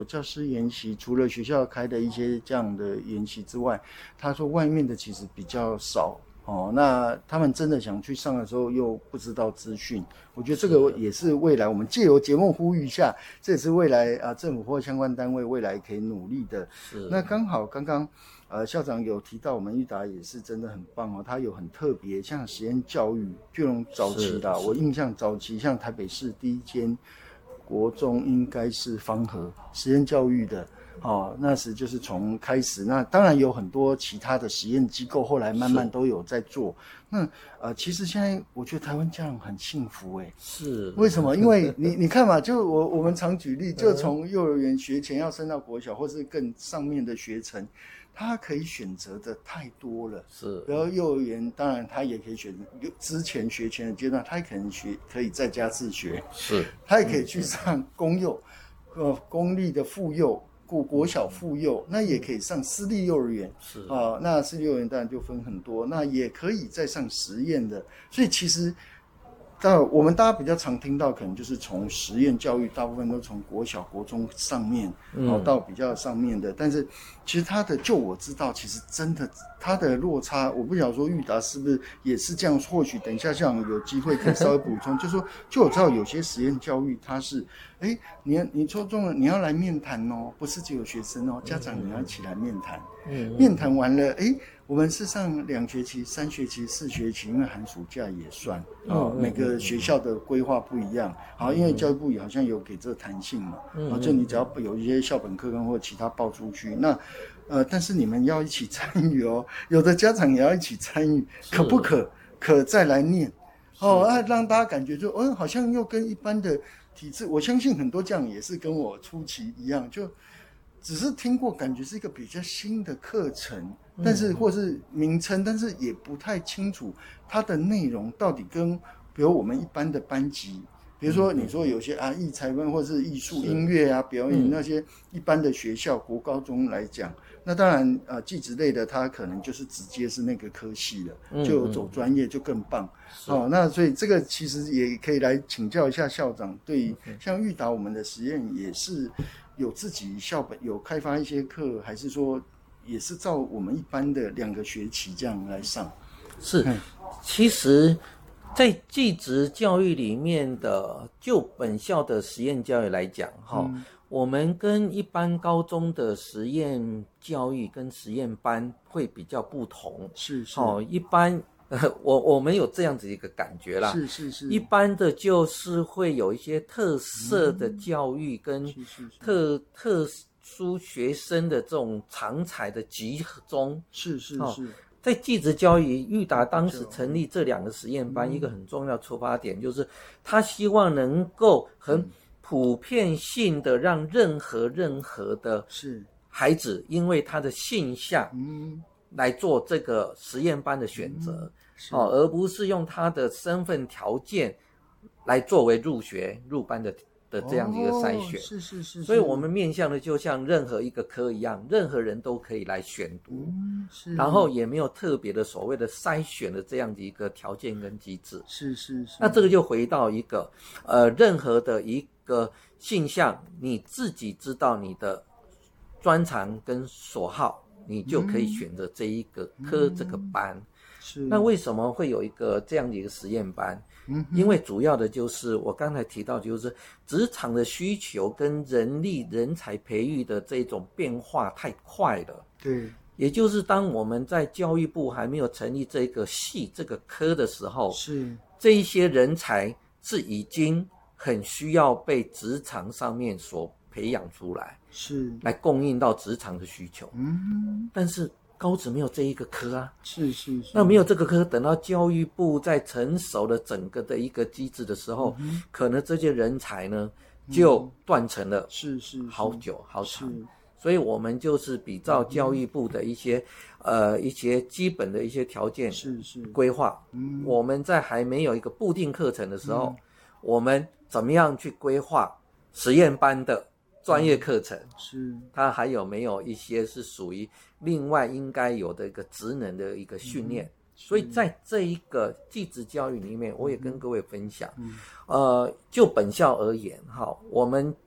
教师研习除了学校开的一些这样的研习之外，他说外面的其实比较少。那他们真的想去上的时候又不知道资讯，我觉得这个也是未来我们借由节目呼吁一下，这也是未来政府或相关单位未来可以努力的。那刚好刚刚校长有提到我们育达也是真的很棒哦，他有很特别像实验教育，就从早期啦，我印象早期像台北市第一间国中应该是芳和实验教育的。那时就是从开始，那当然有很多其他的实验机构，后来慢慢都有在做。那其实现在我觉得台湾家长很幸福是为什么？因为你看嘛，就我们常举例，就从幼儿园学前要升到国小，或是更上面的学程，他可以选择的太多了。 是， 然后幼儿园当然他也可以选之前学前的阶段，他也可以在家自学， 是， 他也可以去上公幼，公立的附幼。国小附幼，那也可以上私立幼儿园， 是那私立幼儿园当然就分很多，那也可以再上实验的，所以其实我们大家比较常听到，可能就是从实验教育，大部分都从国小、国中上面，到比较上面的。但是其实就我知道，其实真的它的落差，我不晓得说育达是不是也是这样。或许等一下像有机会可以稍微补充，就是说，就我知道有些实验教育它是，你抽中了，你要来面谈哦，不是只有学生哦，家长你要一起来面谈。面谈完了，我们是上2学期、3学期、4学期，因为寒暑假也算每个学校的规划不一样。好，因为教育部好像有给这个弹性嘛，就你只要有一些校本课纲或其他报出去，那但是你们要一起参与哦，有的家长也要一起参与，可不可再来念让大家感觉就好像又跟一般的体制，我相信很多家长也是跟我初期一样，就只是听过，感觉是一个比较新的课程，但是或是名称，但是也不太清楚它的内容到底跟比如我们一般的班级，比如说你说有些艺才班或是艺术音乐表演那些一般的学校国高中来讲，那当然技职类的它可能就是直接是那个科系了，就走专业就更棒。那所以这个其实也可以来请教一下校长，对于像育达我们的实验也是有自己校本有开发一些课，还是说也是照我们一般的2个学期这样来上？ 是，其实在技职教育里面的，就本校的实验教育来讲我们跟一般高中的实验教育跟实验班会比较不同。 是一般我们有这样子一个感觉啦， 是一般的就是会有一些特色的教育跟特殊学生的这种长才的集中。 是在技职教育，育达当时成立这2个实验班，一个很重要的出发点就是他希望能够很普遍性的让任何的孩子因为他的性向来做这个实验班的选择，而不是用他的身份条件来作为入班的这样一个筛选。 是所以我们面向的就像任何一个科一样，任何人都可以来选读，然后也没有特别的所谓的筛选的这样的一个条件跟机制。 是那这个就回到一个任何的一个性向，你自己知道你的专长跟所好，你就可以选择这一个科这个班。那为什么会有一个这样的一个实验班？因为主要的就是我刚才提到，就是职场的需求跟人才培育的这种变化太快了。 对， 也就是当我们在教育部还没有成立这个系这个科的时候，这一些人才是已经很需要被职场上面所培养出来，来供应到职场的需求。但是高职没有这一个科啊，那没有这个科，等到教育部在成熟的整个的一个机制的时候，可能这些人才呢就断层了，好久好长。所以我们就是比照教育部的一些基本的一些条件规划，我们在还没有一个固定课程的时候，我们怎么样去规划实验班的专业课程，它还有没有一些是属于另外应该有的一个职能的一个训练。所以在这一个技职教育里面，我也跟各位分享，就本校而言，我们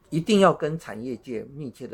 一定要跟产业界密切的